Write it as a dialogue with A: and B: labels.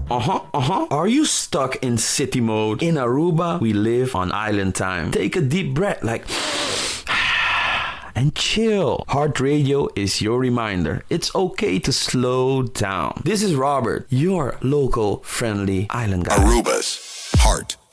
A: Are you stuck in city mode? In Aruba, we live on island time. Take a deep breath, like, and chill. Heart Radio is your reminder. It's okay to slow down. This is Robert, your local friendly island guy.
B: Aruba's Heart